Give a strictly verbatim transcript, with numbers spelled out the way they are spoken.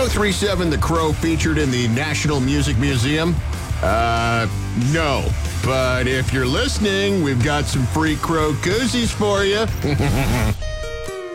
oh three seven The Crow featured in the National Music Museum? Uh, no. But if you're listening, we've got some free Crow koozies for you.